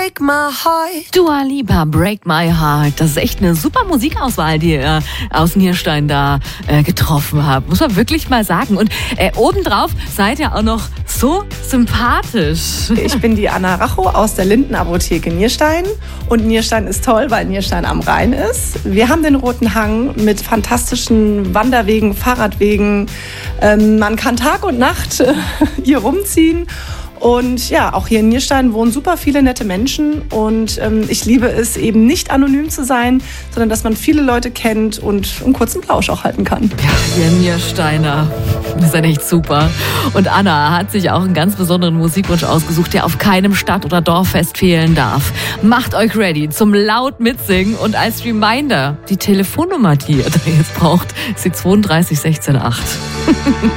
break my heart. Dua Lipa, Break My Heart. Das ist echt eine super Musikauswahl, die ihr aus Nierstein da getroffen habt. Muss man wirklich mal sagen. Und obendrauf seid ihr auch noch so sympathisch. Ich bin die Anna Rachow aus der Lindenapotheke Nierstein. Und Nierstein ist toll, weil Nierstein am Rhein ist. Wir haben den Roten Hang mit fantastischen Wanderwegen, Fahrradwegen. Man kann Tag und Nacht hier rumziehen. Und ja, auch hier in Nierstein wohnen super viele nette Menschen und ich liebe es eben nicht anonym zu sein, sondern dass man viele Leute kennt und einen kurzen Plausch auch halten kann. Ja, ihr Niersteiner, das ist ja echt super. Und Anna hat sich auch einen ganz besonderen Musikwunsch ausgesucht, der auf keinem Stadt- oder Dorffest fehlen darf. Macht euch ready zum laut mitsingen und als Reminder, die Telefonnummer, die ihr da jetzt braucht, ist die 32 16 8.